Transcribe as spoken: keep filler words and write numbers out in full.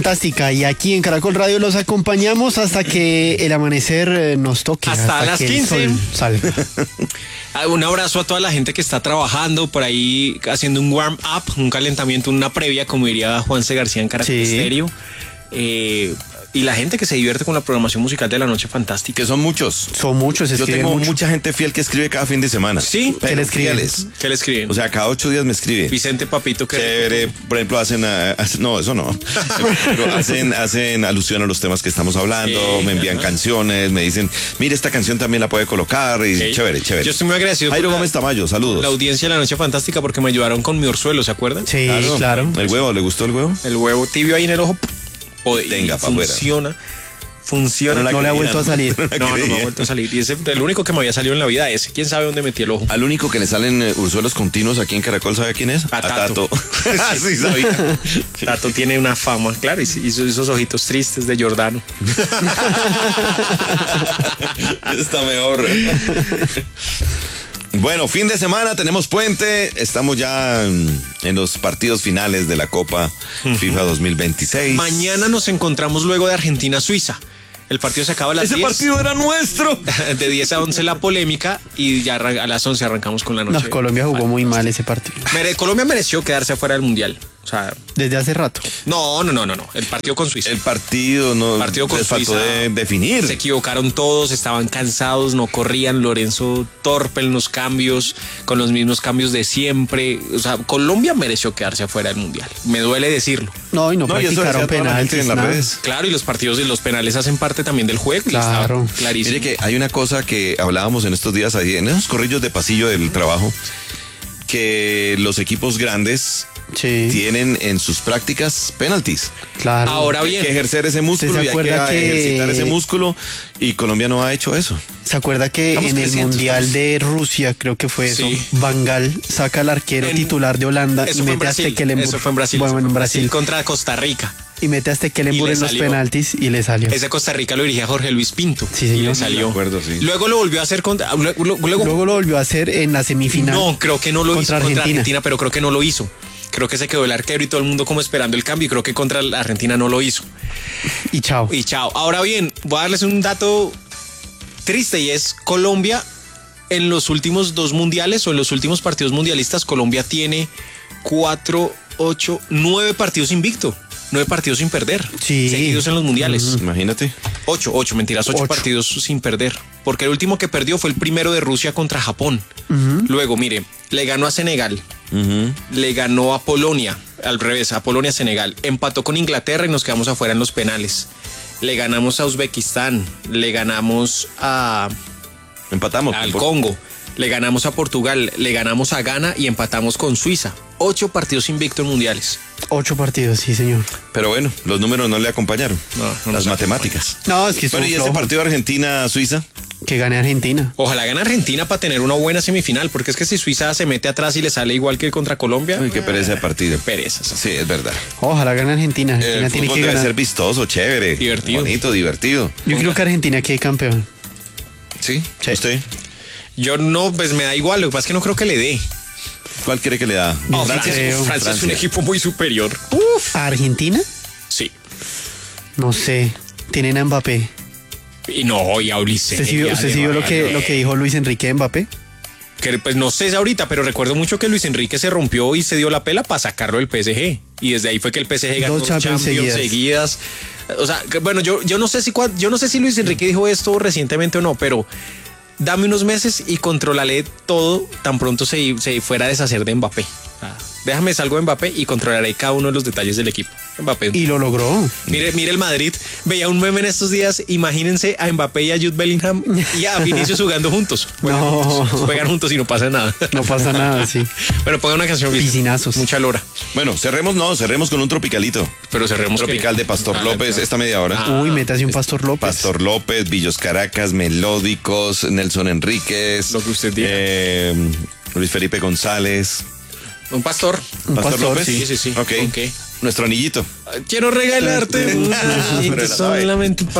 Fantástica, y aquí en Caracol Radio los acompañamos hasta que el amanecer nos toque. Hasta, hasta las que quince. el sol salga. Un abrazo a toda la gente que está trabajando por ahí, haciendo un warm up, un calentamiento, una previa, como diría Juanse García en Caracol Sí. Estéreo. Eh, y la gente que se divierte con la programación musical de la noche fantástica. Que son muchos. Son muchos, Yo escriben tengo mucho. mucha gente fiel que escribe cada fin de semana. Sí, ¿Qué le escriben? fieles. ¿Qué le escriben? O sea, cada ocho días me escribe. Vicente Papito, que Chévere, por ejemplo, hacen, uh, hacen- no, eso no, pero hacen, hacen alusión a los temas que estamos hablando, Sí, me envían ajá. canciones, me dicen, mire, esta canción también la puede colocar, y Ok. chévere, chévere. Yo estoy muy agradecido Jairo con la- Gómez Tamayo, saludos. la audiencia de la noche fantástica porque me ayudaron con mi orzuelo, ¿se acuerdan? Sí, claro. ¿El huevo? ¿Le gustó el huevo? El huevo tibio ahí en el ojo. O- Tenga, y pa' afuera. funciona. Funciona. No le ha vuelto a salir. No la No, no, no creía. ha vuelto a salir. Y ese el único que me había salido en la vida ese. ¿Quién sabe dónde metí el ojo? Al único que le salen eh, ursuelos continuos aquí en Caracol, ¿sabe quién es? A Tato. Ah, sí, sabía. Tato tiene una fama, claro, y hizo esos ojitos tristes de Giordano. Está mejor. Bueno, fin de semana, tenemos puente, estamos ya en en los partidos finales de la Copa FIFA dos mil veintiséis. Mañana nos encontramos luego de Argentina-Suiza. El partido se acaba a las Ese diez. partido era nuestro. De diez a once la polémica y ya arran- a las once arrancamos con la noche. No, Colombia jugó muy mal ese partido. Mere- Colombia mereció quedarse afuera del Mundial. O sea, Desde hace rato. no, no, no, no, no. El partido con Suiza. El partido no partido con les faltó Suiza, de definir. Se equivocaron todos, estaban cansados, no corrían. Lorenzo torpe en los cambios, con los mismos cambios de siempre. O sea, Colombia mereció quedarse afuera del Mundial. Me duele decirlo. No, y no, No, y eso practicaron decía toda la gente penaltis, en las nada. redes. Claro, y los partidos y los penales hacen parte también del juego. y Claro. estaba clarísimo. Mire que hay una cosa que hablábamos en estos días ahí, en esos corrillos de pasillo del trabajo, que los equipos grandes Sí, tienen en sus prácticas penaltis. claro. Ahora Hay bien, que ejercer ese músculo ¿Usted se y hay que, acuerda que- ejercitar ese músculo, y Colombia no ha hecho eso. ¿Se acuerda que Estamos en el creciendo, Mundial estamos- de Rusia, creo que fue eso, Sí. Van Gaal saca al arquero En- titular de Holanda eso y fue en mete a Brasil. Stekelenburg? Eso fue en Brasil. Bueno, eso fue en Brasil. contra Costa Rica. Y mete a Stekelenburg Y le en los salió. penaltis y le salió. Ese Costa Rica lo dirigía Jorge Luis Pinto. Sí, y señor. le salió. De acuerdo, sí. Luego lo volvió a hacer contra. Luego, luego- Luego lo volvió a hacer en la semifinal. no, creo que no lo contra hizo contra Argentina. Argentina, pero creo que no lo hizo. Creo que se quedó el arquero y todo el mundo como esperando el cambio. Y creo que contra la Argentina no lo hizo. Y chao. Y chao. Ahora bien, voy a darles un dato triste y es Colombia en los últimos dos mundiales o en los últimos partidos mundialistas, Colombia tiene cuatro, ocho, nueve partidos invicto. Nueve partidos sin perder. Sí. Seguidos en los mundiales. Imagínate. Ocho, ocho, mentiras, ocho, Ocho. partidos sin perder. Porque el último que perdió fue el primero de Rusia contra Japón. Luego, mire, le ganó a Senegal, Ujú. le ganó a Polonia, al revés, a Polonia, Senegal. Empató con Inglaterra y nos quedamos afuera en los penales. Le ganamos a Uzbekistán, le ganamos a, Empatamos. al Por- Congo, le ganamos a Portugal, le ganamos a Ghana y empatamos con Suiza. Ocho partidos invictos en mundiales. Ocho partidos, sí, señor. Pero bueno, los números no le acompañaron. No, no Las nos matemáticas. No, es que Bueno, estuvo y ese flojo. partido Argentina-Suiza. Que gane Argentina. Ojalá gane Argentina para tener una buena semifinal, porque es que si Suiza se mete atrás y le sale igual que contra Colombia, Uy, qué pereza de partido. pereza. Sí, es verdad. Ojalá gane Argentina. Argentina El tiene fútbol que debe ganar. ser vistoso, chévere. Divertido. Bonito, divertido. Yo creo que Argentina quede campeón. ¿Sí? Sí. ¿Usted? Yo no, pues me da igual, lo que pasa es que no creo que le dé. ¿Cuál cree que le da? Oh, Francia. Francia, creo. Francia es un Francia. equipo muy superior. ¿A Argentina? Sí. No sé. Tienen a Mbappé. Y no, y a Ulises. ¿Usted sí vio, usted sí vio lo, que, lo que dijo Luis Enrique de Mbappé? Que pues no sé ahorita, pero recuerdo mucho que Luis Enrique se rompió y se dio la pela para sacarlo del P S G. Y desde ahí fue que el P S G ganó Dos dos Champions Champions, seguidas. seguidas. O sea, que, bueno, yo, yo no sé si cua- yo no sé si Luis Enrique dijo esto recientemente o no, pero dame unos meses y controlaré todo tan pronto se, se fuera a deshacer de Mbappé. O sea, déjame salgo de Mbappé y controlaré cada uno de los detalles del equipo. Mbappé. Y lo logró. Mire, mire el Madrid. Veía un meme en estos días. Imagínense a Mbappé y a Jude Bellingham y a Vinicius jugando juntos. Juegan, No. juntos, juegan juntos y no pasa nada. No pasa nada, sí. Pero pongan una canción. Luis. Piscinazos. Mucha lora. Bueno, cerremos, no, cerremos con un tropicalito. Pero cerremos. Tropical que- de Pastor Ah, López, la- esta media hora. Ah. Uy, métase un Pastor López. Pastor López, Villos Caracas, Melódicos, Nelson Enríquez. Lo que usted diga. eh, Luis Felipe González. Un pastor. Un Pastor, pastor, López. Sí, sí, sí. Ok. ¿Con qué? Nuestro anillito. Quiero regalarte un Pero anillito la sabe. solamente para